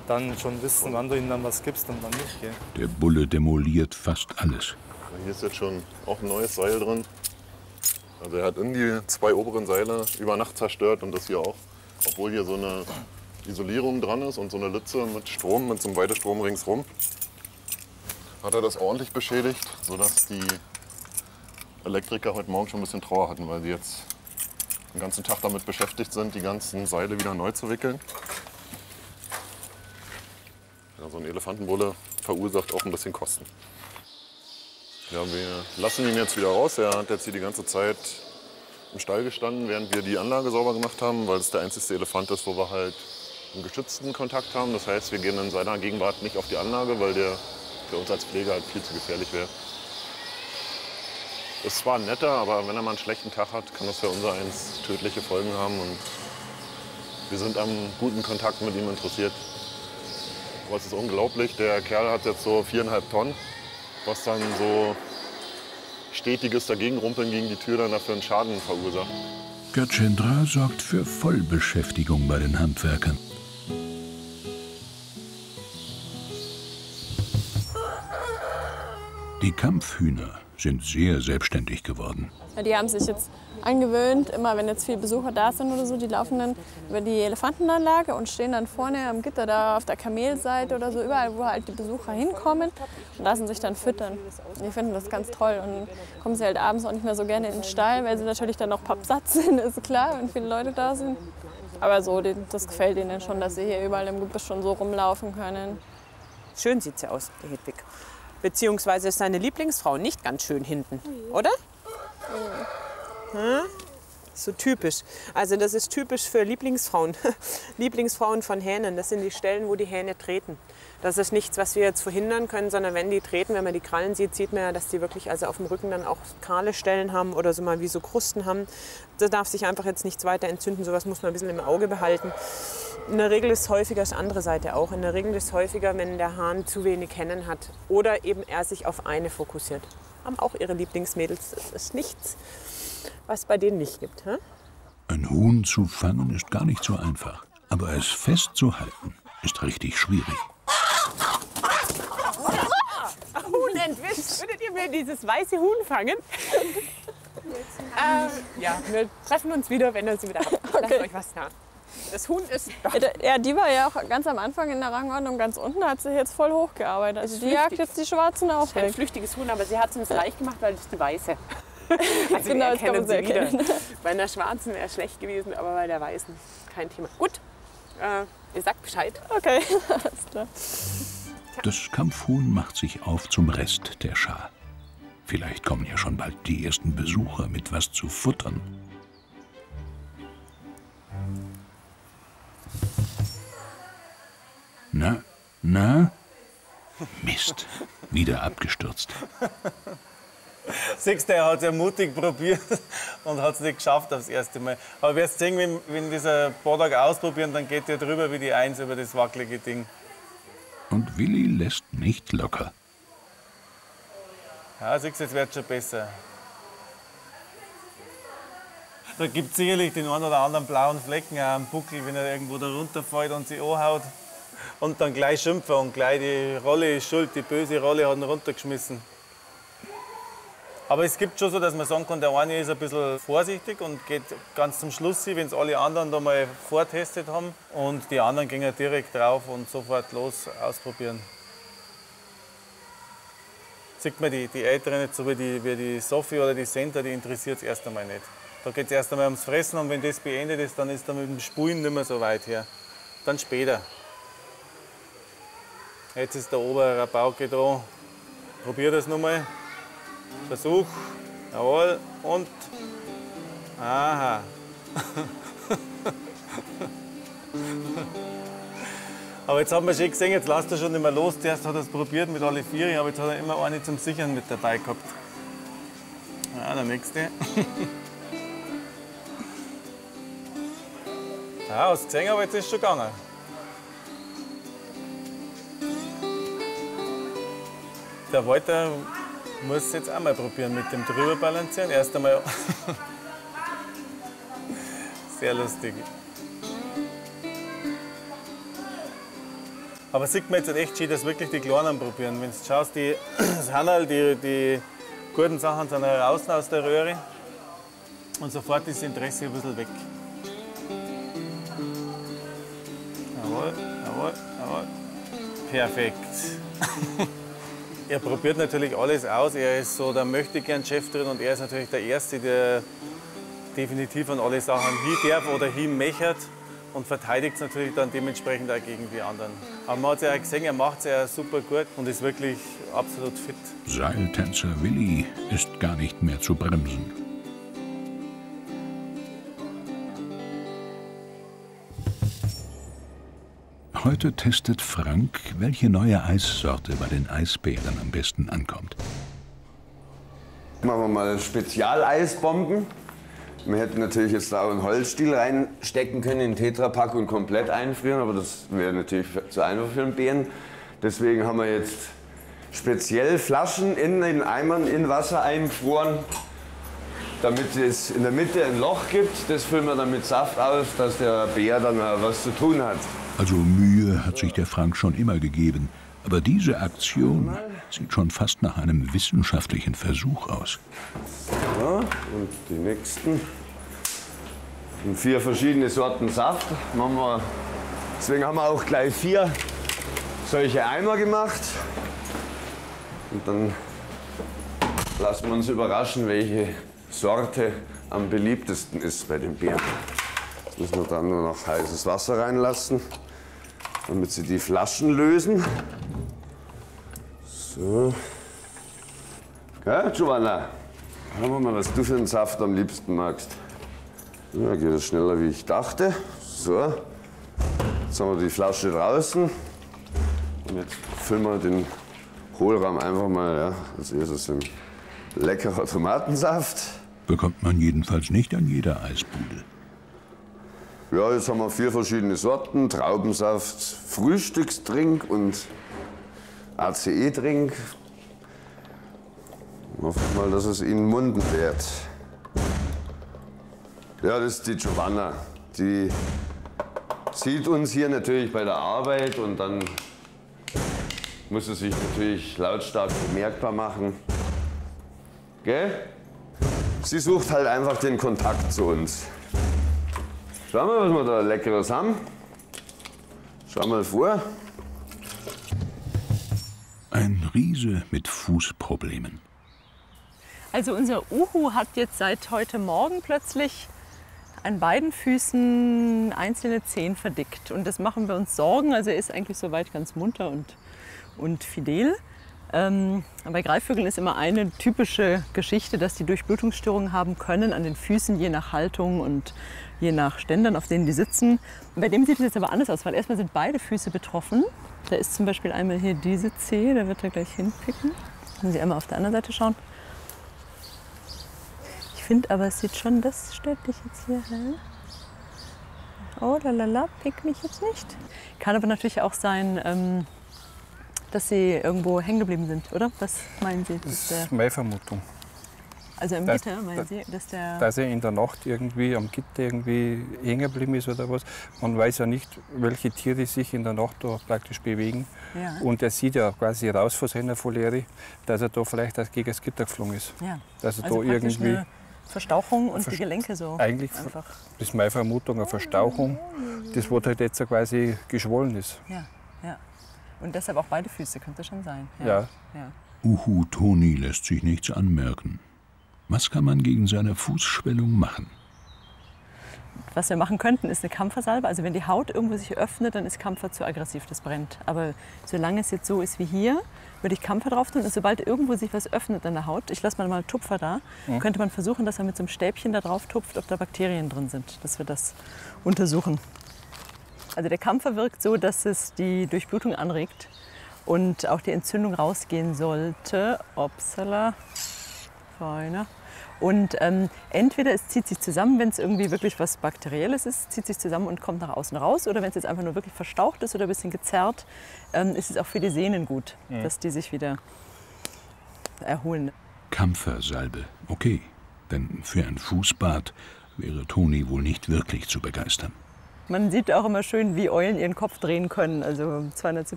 dann schon wissen, wann du ihnen dann was gibst und wann nicht. Gell? Der Bulle demoliert fast alles. Hier ist jetzt schon auch ein neues Seil drin. Also er hat in die 2 oberen Seile über Nacht zerstört und das hier auch. Obwohl hier so eine Isolierung dran ist und so eine Litze mit Strom, mit so einem Weidestrom ringsrum, hat er das ordentlich beschädigt, sodass die Elektriker heute Morgen schon ein bisschen Trauer hatten, weil sie jetzt den ganzen Tag damit beschäftigt sind, die ganzen Seile wieder neu zu wickeln. Ja, so ein Elefantenbulle verursacht auch ein bisschen Kosten. Ja, wir lassen ihn jetzt wieder raus. Er hat jetzt hier die ganze Zeit im Stall gestanden, während wir die Anlage sauber gemacht haben, weil es der einzige Elefant ist, wo wir halt einen geschützten Kontakt haben. Das heißt, wir gehen in seiner Gegenwart nicht auf die Anlage, weil der für uns als Pfleger halt viel zu gefährlich wäre. Ist zwar ein netter, aber wenn er mal einen schlechten Tag hat, kann das für unser eins tödliche Folgen haben. Und wir sind am guten Kontakt mit ihm interessiert. Aber es ist unglaublich, der Kerl hat jetzt so 4,5 Tonnen, was dann so stetiges Dagegenrumpeln gegen die Tür dann dafür einen Schaden verursacht. Gajendra sorgt für Vollbeschäftigung bei den Handwerkern. Die Kampfhühner sind sehr selbstständig geworden. Ja, die haben sich jetzt angewöhnt, immer wenn jetzt viele Besucher da sind oder so, die laufen dann über die Elefantenanlage und stehen dann vorne am Gitter da auf der Kamelseite oder so, überall, wo halt die Besucher hinkommen und lassen sich dann füttern. Und die finden das ganz toll und dann kommen sie halt abends auch nicht mehr so gerne in den Stall, weil sie natürlich dann noch pappsatt sind, ist klar, wenn viele Leute da sind. Aber so, das gefällt ihnen schon, dass sie hier überall im Gebüsch schon so rumlaufen können. Schön sieht sie aus, die Hedwig. Beziehungsweise ist seine Lieblingsfrau nicht ganz schön hinten, oder? Hm? So typisch. Also das ist typisch für Lieblingsfrauen. Lieblingsfrauen von Hähnen. Das sind die Stellen, wo die Hähne treten. Das ist nichts, was wir jetzt verhindern können, sondern wenn die treten, wenn man die Krallen sieht, sieht man ja, dass die wirklich also auf dem Rücken dann auch kahle Stellen haben oder so mal wie so Krusten haben. Da darf sich einfach jetzt nichts weiter entzünden. Sowas muss man ein bisschen im Auge behalten. In der Regel ist es häufiger, das andere Seite auch. In der Regel ist es häufiger, wenn der Hahn zu wenig Hennen hat oder eben er sich auf eine fokussiert. Haben auch ihre Lieblingsmädels. Das ist nichts, was bei denen nicht gibt. Hm? Ein Huhn zu fangen ist gar nicht so einfach. Aber es festzuhalten ist richtig schwierig. Huhn entwischt. Würdet ihr mir dieses weiße Huhn fangen? Ja, wir treffen uns wieder, wenn ihr sie wieder habt. Lasst euch was da. Das Huhn ist... Ja, die war ja auch ganz am Anfang in der Rangordnung ganz unten, hat sich jetzt voll hochgearbeitet. Also die jagt jetzt die Schwarzen auch weg. Ein flüchtiges Huhn, aber sie hat es uns leicht gemacht, weil das ist die Weiße. Also genau, das kann man sie erkennen. Bei einer Schwarzen wäre es schlecht gewesen, aber bei der Weißen kein Thema. Gut, ihr sagt Bescheid. Okay, alles klar. Das Kampfhuhn macht sich auf zum Rest der Schar. Vielleicht kommen ja schon bald die ersten Besucher mit was zu futtern. Na? Mist, wieder abgestürzt. Siehst du, er hat es ja mutig probiert und hat es nicht geschafft aufs erste Mal. Aber wirst sehen, wenn dieser ein paar Tage ausprobieren, dann geht der drüber wie die Eins über das wackelige Ding. Und Willi lässt nicht locker. Ja, siehst du, jetzt wird es schon besser. Da gibt es sicherlich den einen oder anderen blauen Flecken auch am Buckel, wenn er irgendwo da runterfällt und sich anhaut. Und dann gleich schimpfen und gleich die Rolle ist schuld, die böse Rolle hat ihn runtergeschmissen. Aber es gibt schon so, dass man sagen kann, der eine ist ein bisschen vorsichtig und geht ganz zum Schluss hin, wenn es alle anderen da mal vortestet haben. Und die anderen gehen direkt drauf und sofort los ausprobieren. Sieht man die Älteren nicht so wie die Sophie oder die Senta, die interessiert es erst einmal nicht. Da geht es erst einmal ums Fressen und wenn das beendet ist, dann ist dann mit dem Spulen nicht mehr so weit her. Dann später. Jetzt ist der obere Rabauke dran. Probier das nochmal. Versuch. Jawohl. Und. Aha. Aber jetzt haben wir schon gesehen, jetzt lasst er schon nicht mehr los. Zuerst hat er es probiert mit alle vier, aber jetzt hat er immer eine zum Sichern mit dabei gehabt. Ja, der nächste. Ja, hast du gesehen, aber jetzt ist es schon gegangen. Der Walter muss es jetzt auch mal probieren mit dem drüber balancieren. Erst einmal. Sehr lustig. Aber sieht man jetzt echt schön, dass wirklich die Kleinen probieren. Wenn du schaust, das Hannerl, die guten Sachen sind raus aus der Röhre. Und sofort ist das Interesse ein bisschen weg. Jawohl, jawohl, jawohl. Perfekt. Er probiert natürlich alles aus. Er ist so der Möchtegern-Chef drin und er ist natürlich der Erste, der definitiv an alle Sachen hin darf oder hin möchte und verteidigt es natürlich dann dementsprechend auch gegen die anderen. Aber man hat es ja auch gesehen, er macht es ja super gut und ist wirklich absolut fit. Seiltänzer Willi ist gar nicht mehr zu bremsen. Heute testet Frank, welche neue Eissorte bei den Eisbären am besten ankommt. Machen wir mal Spezialeisbomben. Wir hätten natürlich jetzt da auch einen Holzstiel reinstecken können, in den Tetrapack und komplett einfrieren, aber das wäre natürlich zu einfach für den Bären. Deswegen haben wir jetzt speziell Flaschen in den Eimern in Wasser eingefroren, damit es in der Mitte ein Loch gibt. Das füllen wir dann mit Saft aus, dass der Bär dann was zu tun hat. Also Mühe hat sich der Frank schon immer gegeben. Aber diese Aktion sieht schon fast nach einem wissenschaftlichen Versuch aus. Ja, und die nächsten. Und 4 verschiedene Sorten Saft machen wir. Deswegen haben wir auch gleich 4 solche Eimer gemacht. Und dann lassen wir uns überraschen, welche Sorte am beliebtesten ist bei den Bären. Jetzt müssen wir dann nur noch heißes Wasser reinlassen, damit sie die Flaschen lösen. So. Ja, Giovanna, schauen wir mal, was du für einen Saft am liebsten magst. Ja, geht das schneller, wie ich dachte. So. Jetzt haben wir die Flasche draußen. Und jetzt füllen wir den Hohlraum einfach mal, ja, als erstes in leckerer Tomatensaft. Bekommt man jedenfalls nicht an jeder Eisbude. Ja, jetzt haben wir 4 verschiedene Sorten. Traubensaft, Frühstückstrink und ACE-Trink. Hoffen wir mal, dass es Ihnen munden wird. Ja, das ist die Giovanna. Die sieht uns hier natürlich bei der Arbeit und dann muss sie sich natürlich lautstark bemerkbar machen. Gell? Sie sucht halt einfach den Kontakt zu uns. Schauen wir, was wir da Leckeres haben. Schau mal vor. Ein Riese mit Fußproblemen. Also unser Uhu hat jetzt seit heute Morgen plötzlich an beiden Füßen einzelne Zehen verdickt. Und das machen wir uns Sorgen. Also er ist eigentlich soweit ganz munter und fidel. Bei Greifvögeln ist immer eine typische Geschichte, dass die Durchblutungsstörungen haben können an den Füßen, je nach Haltung und je nach Ständern, auf denen die sitzen. Bei dem sieht es jetzt aber anders aus, weil erstmal sind beide Füße betroffen. Da ist zum Beispiel einmal hier diese Zehe, da wird er gleich hinpicken. Können Sie einmal auf der anderen Seite schauen. Ich finde aber, es sieht schon, das stört dich jetzt hier. Hä? Oh, lalala, pick mich jetzt nicht. Kann aber natürlich auch sein, dass sie irgendwo hängen geblieben sind, oder? Was meinen Sie? Das ist meine Vermutung. Also im Gitter, meinen Sie? Dass er in der Nacht irgendwie am Gitter irgendwie hängen geblieben ist oder was. Man weiß ja nicht, welche Tiere sich in der Nacht da praktisch bewegen. Ja. Und er sieht ja quasi raus von seiner Voliere, dass er da vielleicht gegen das Gitter geflogen ist. Ja. Dass er also da irgendwie eine Verstauchung und die Gelenke so. Eigentlich einfach. Das ist meine Vermutung, eine Verstauchung, das was halt jetzt quasi geschwollen ist. Ja, ja. Und deshalb auch beide Füße, könnte schon sein. Ja. Ja. Uhu Toni lässt sich nichts anmerken. Was kann man gegen seine Fußschwellung machen? Was wir machen könnten, ist eine Kampfersalbe. Also wenn die Haut irgendwo sich öffnet, dann ist Kampfer zu aggressiv, das brennt. Aber solange es jetzt so ist wie hier, würde ich Kampfer drauf tun. Und sobald irgendwo sich was öffnet an der Haut, ich lasse mal einen Tupfer da, könnte man versuchen, dass er mit so einem Stäbchen da drauf tupft, ob da Bakterien drin sind, dass wir das untersuchen. Also der Kampfer wirkt so, dass es die Durchblutung anregt und auch die Entzündung rausgehen sollte. Upsala, feiner. Und entweder es zieht sich zusammen, wenn es irgendwie wirklich was Bakterielles ist, zieht sich zusammen und kommt nach außen raus. Oder wenn es jetzt einfach nur wirklich verstaucht ist oder ein bisschen gezerrt, ist es auch für die Sehnen gut, dass die sich wieder erholen. Kampfersalbe, okay. Denn für ein Fußbad wäre Toni wohl nicht wirklich zu begeistern. Man sieht auch immer schön, wie Eulen ihren Kopf drehen können. Also 270